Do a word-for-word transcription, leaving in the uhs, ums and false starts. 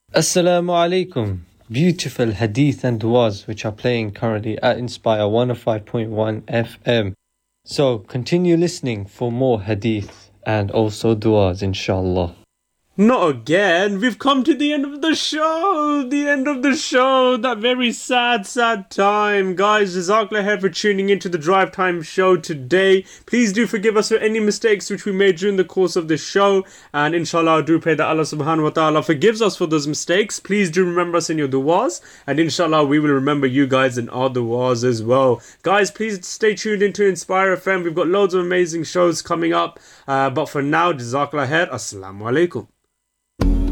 Assalamu alaikum. Beautiful hadith and du'as which are playing currently at Inspire one oh five point one F M. So continue listening for more hadith and also du'as, inshallah. Not again. We've come to the end of the show. The end of the show. That very sad, sad time. Guys, Jazakallah khair for tuning into the Drive Time show today. Please do forgive us for any mistakes which we made during the course of the show. And inshallah, I do pray that Allah subhanahu wa ta'ala forgives us for those mistakes. Please do remember us in your du'as. And inshallah, we will remember you guys in our du'as as well. Guys, please stay tuned into Inspire F M. We've got loads of amazing shows coming up. Uh, but for now, Jazakallah khair. Assalamu alaikum.